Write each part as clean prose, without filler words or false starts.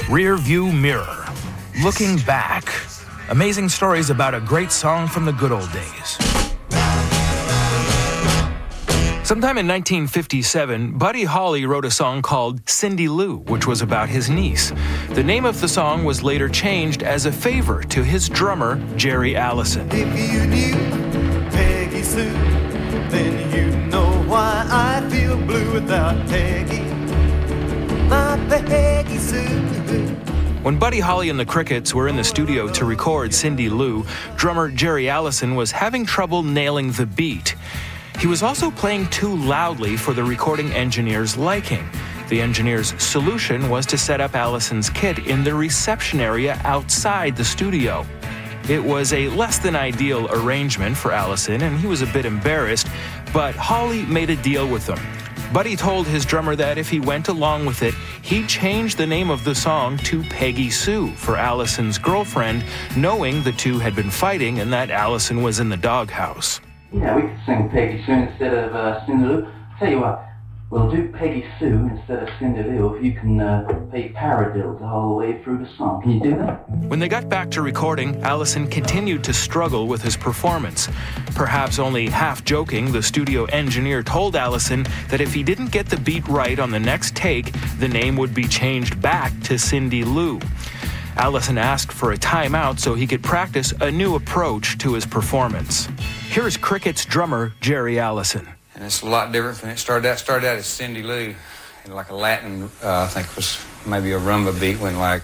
Rear View Mirror. Looking back. Amazing stories about a great song from the good old days. Sometime in 1957, Buddy Holly wrote a song called Cindy Lou, which was about his niece. The name of the song was later changed as a favor to his drummer, Jerry Allison. If you knew Peggy Sue, then you know why I feel blue without Peggy. My Peggy Sue. When Buddy Holly and the Crickets were in the studio to record Cindy Lou, drummer Jerry Allison was having trouble nailing the beat. He was also playing too loudly for the recording engineer's liking. The engineer's solution was to set up Allison's kit in the reception area outside the studio. It was a less than ideal arrangement for Allison, and he was a bit embarrassed, but Holly made a deal with him. Buddy told his drummer that if he went along with it, he'd change the name of the song to Peggy Sue for Allison's girlfriend, knowing the two had been fighting and that Allison was in the doghouse. Yeah, we could sing Peggy Sue instead of Cindy Lou. Tell you what, we'll do Peggy Sue instead of Cindy Lou if you can play paradiddles all the way through the song. Can you do that? When they got back to recording, Allison continued to struggle with his performance. Perhaps only half joking, the studio engineer told Allison that if he didn't get the beat right on the next take, the name would be changed back to Cindy Lou. Allison asked for a timeout so he could practice a new approach to his performance. Here's Cricket's drummer, Jerry Allison. And it's a lot different from it. Started out as Cindy Lou, and like a Latin, I think it was maybe a rumba beat, went like.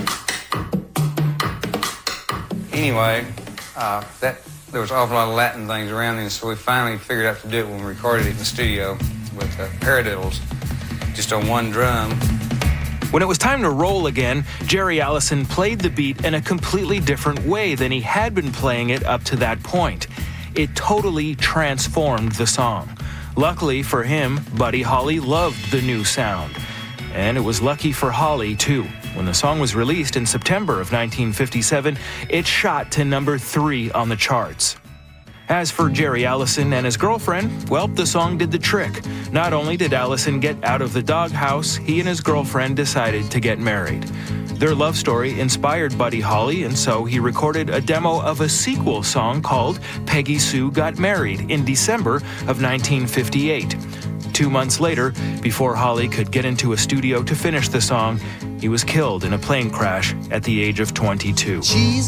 Anyway, there was an awful lot of Latin things around, and so we finally figured out to do it when we recorded it in the studio with paradiddles, just on one drum. When it was time to roll again, Jerry Allison played the beat in a completely different way than he had been playing it up to that point. It totally transformed the song. Luckily for him, Buddy Holly loved the new sound. And it was lucky for Holly, too. When the song was released in September of 1957, it shot to number 3 on the charts. As for Jerry Allison and his girlfriend, well, the song did the trick. Not only did Allison get out of the doghouse, he and his girlfriend decided to get married. Their love story inspired Buddy Holly, and so he recorded a demo of a sequel song called Peggy Sue Got Married in December of 1958. 2 months later, before Holly could get into a studio to finish the song, he was killed in a plane crash at the age of 22. She's